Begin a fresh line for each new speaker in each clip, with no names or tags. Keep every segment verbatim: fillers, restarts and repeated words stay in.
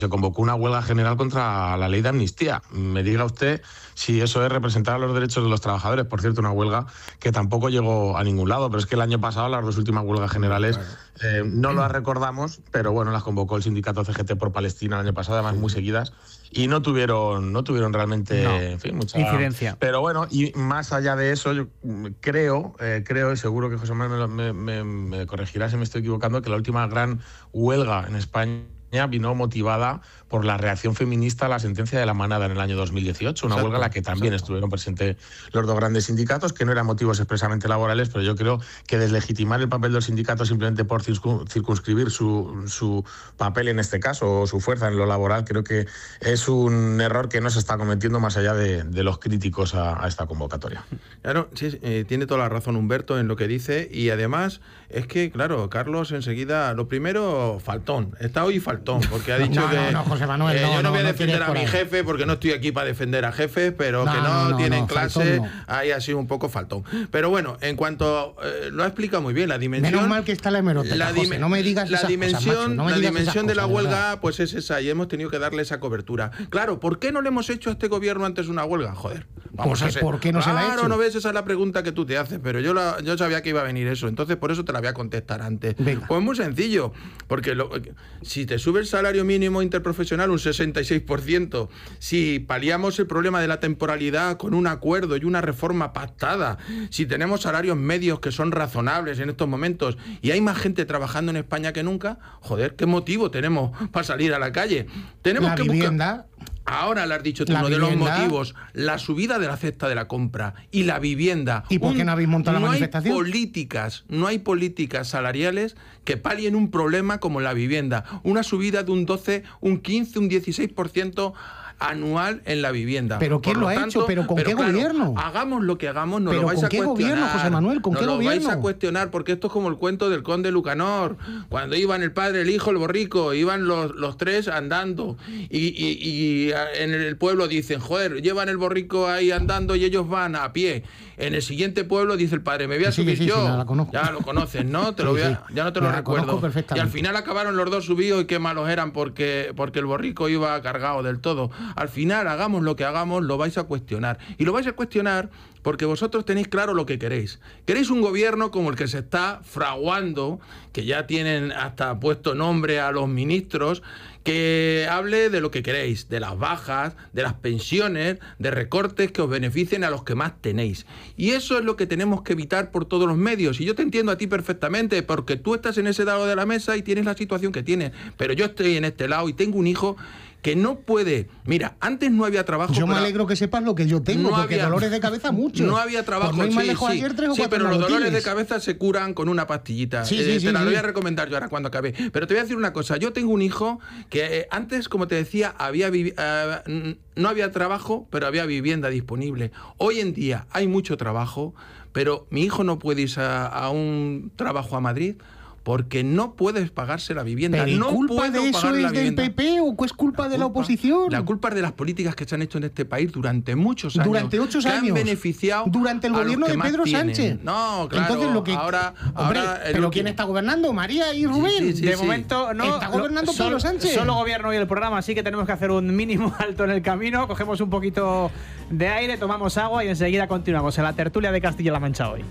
se convocó una huelga general contra la ley de amnistía. Me diga usted si eso es representar a los derechos de los trabajadores. Por cierto, una huelga que tampoco llegó a ningún lado, pero es que el año pasado, las dos últimas huelgas generales, eh, no las recordamos, pero bueno, las convocó el sindicato C G T por Palestina el año pasado, además muy seguidas, y no tuvieron, no tuvieron realmente
no.
en fin, mucha
incidencia.
Pero bueno, y más allá de eso, yo creo, eh, creo, y seguro que José Manuel me, me, me corregirá si me estoy equivocando, que la última gran huelga en España vino motivada por la reacción feminista a la sentencia de la manada en el año dos mil dieciocho, una exacto, huelga en la que también exacto. estuvieron presentes los dos grandes sindicatos, que no eran motivos expresamente laborales, pero yo creo que deslegitimar el papel del sindicato simplemente por circunscribir su, su papel en este caso, o su fuerza en lo laboral, creo que es un error que no se está cometiendo más allá de, de los críticos a, a esta convocatoria.
Claro, sí, eh, tiene toda la razón Humberto en lo que dice, y además es que, claro, Carlos enseguida, lo primero, faltón, está hoy faltón. Porque ha dicho
no,
que
no, no, José Manuel,
eh,
no,
yo no voy a
no,
defender
no
a mi jefe porque no estoy aquí para defender a jefes, pero no, que no, no, no tienen no, clase, no. Ahí ha sido un poco faltón. Pero bueno, en cuanto eh, lo ha explicado muy bien, la dimensión.
Menos mal que está la hemeroteca, la José, no me digas
la
esas
dimensión,
cosas, macho, no me
la
digas
dimensión de la
cosas,
huelga,
¿verdad?
Pues es esa, y hemos tenido que darle esa cobertura. Claro, ¿por qué no le hemos hecho a este gobierno antes una huelga? Joder, vamos
¿Por qué,
a ser.
¿Por qué no
claro,
se la ha hecho?
No ves, esa es la pregunta que tú te haces, pero yo la, yo sabía que iba a venir eso, entonces por eso te la voy a contestar antes.
Venga.
Pues muy sencillo, porque lo, si te sube el salario mínimo interprofesional un sesenta y seis por ciento, si paliamos el problema de la temporalidad con un acuerdo y una reforma pactada, si tenemos salarios medios que son razonables en estos momentos y hay más gente trabajando en España que nunca, joder, ¿qué motivo tenemos para salir a la calle? Tenemos
la
que
vivienda.
buscar... Ahora le has dicho tú,
la
uno de
vivienda.
los motivos, la subida de la cesta de la compra y la vivienda.
¿Y por qué no habéis montado
no
la manifestación?
Hay políticas, no hay políticas salariales que palien un problema como la vivienda. Una subida de un doce, un quince, un dieciséis por ciento anual en la vivienda.
¿Pero quién lo, lo ha tanto, hecho? ¿Pero con pero qué claro, gobierno?
Hagamos lo que hagamos, no
¿Pero
lo vais
con
a
qué
cuestionar.
Gobierno, José Manuel? ¿Con
no
qué
lo
gobierno?
vais a cuestionar, porque esto es como el cuento del conde Lucanor, cuando iban el padre, el hijo, el borrico, iban los, los tres andando, y, y, y en el pueblo dicen, joder, llevan el borrico ahí andando y ellos van a pie. En el siguiente pueblo dice el padre, me voy a
sí,
subir
sí,
yo.
Sí, la conozco.
Ya lo conoces, ¿no? Te lo
sí,
voy a,
sí.
ya no te
la
lo recuerdo.
Y
al final acabaron los dos subidos y qué malos eran porque, porque el borrico iba cargado del todo. Al final, hagamos lo que hagamos, lo vais a cuestionar. Y lo vais a cuestionar porque vosotros tenéis claro lo que queréis. Queréis un gobierno como el que se está fraguando, que ya tienen hasta puesto nombre a los ministros, que hable de lo que queréis, de las bajas, de las pensiones, de recortes que os beneficien a los que más tenéis. Y eso es lo que tenemos que evitar por todos los medios. Y yo te entiendo a ti perfectamente, porque tú estás en ese lado de la mesa y tienes la situación que tienes. Pero yo estoy en este lado y tengo un hijo que no puede... Mira, antes no había trabajo...
Yo me alegro que sepas lo que yo tengo, no porque había, dolores de cabeza muchos.
No había trabajo,
no
sí,
sí,
ayer, tres o sí pero los dolores de cabeza se curan con una pastillita.
Sí,
eh,
sí,
te
sí,
la
sí.
voy a recomendar yo ahora cuando acabe. Pero te voy a decir una cosa. Yo tengo un hijo que eh, antes, como te decía, había uh, no había trabajo, pero había vivienda disponible. Hoy en día hay mucho trabajo, pero mi hijo no puede ir a, a un trabajo a Madrid porque no puedes pagarse la vivienda.
¿Pero
no
culpa de eso es del P P o es culpa
la
de
culpa,
la oposición?
La culpa es de las políticas que se han hecho en este país durante muchos años.
Durante ocho
que
años.
han beneficiado
durante el gobierno de Pedro Sánchez.
No, claro.
Entonces, lo que,
ahora,
hombre,
ahora
pero
último.
¿quién está gobernando? María y Rubén.
Sí, sí, sí,
de
sí.
momento no. Está gobernando
no,
Pedro
solo,
Sánchez.
Solo gobierno y el programa, así que tenemos que hacer un mínimo alto en el camino. Cogemos un poquito de aire, tomamos agua y enseguida continuamos en la tertulia de Castilla-La Mancha hoy.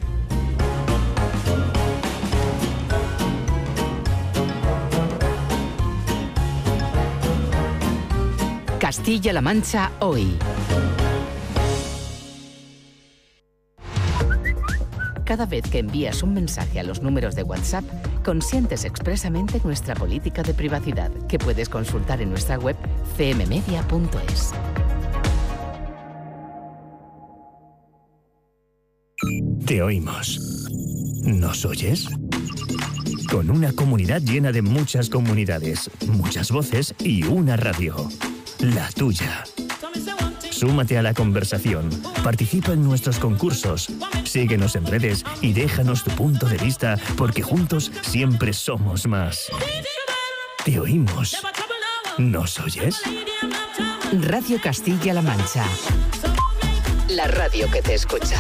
Castilla-La Mancha hoy. Cada vez que envías un mensaje a los números de WhatsApp, consientes expresamente nuestra política de privacidad, que puedes consultar en nuestra web c m media punto es.
Te oímos. ¿Nos oyes? Con una comunidad llena de muchas comunidades, muchas voces y una radio. La tuya. Súmate a la conversación, participa en nuestros concursos, síguenos en redes y déjanos tu punto de vista, porque juntos siempre somos más. Te oímos. ¿Nos oyes?
Radio Castilla-La Mancha. La radio que te escucha.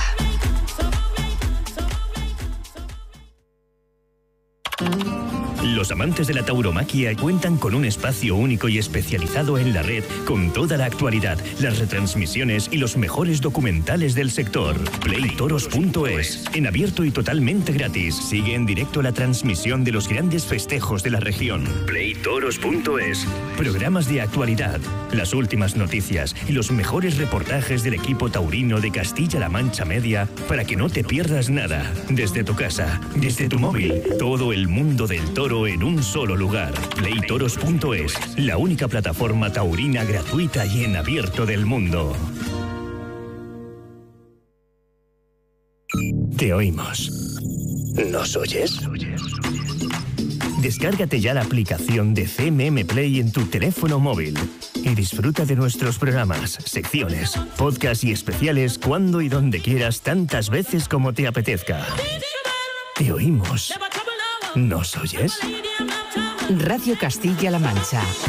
Los amantes de la tauromaquia cuentan con un espacio único y especializado en la red con toda la actualidad, las retransmisiones y los mejores documentales del sector. play toros punto es, en abierto y totalmente gratis. Sigue en directo la transmisión de los grandes festejos de la región. play toros punto es. Programas de actualidad, las últimas noticias y los mejores reportajes del equipo taurino de Castilla-La Mancha Media para que no te pierdas nada. Desde tu casa, desde tu móvil, todo el mundo del toro en un solo lugar. play toros punto es, la única plataforma taurina gratuita y en abierto del mundo. Te oímos. ¿Nos oyes? Descárgate ya la aplicación de C M M Play en tu teléfono móvil y disfruta de nuestros programas, secciones, podcasts y especiales cuando y donde quieras, tantas veces como te apetezca. Te oímos. ¿Nos oyes?
Radio Castilla-La Mancha,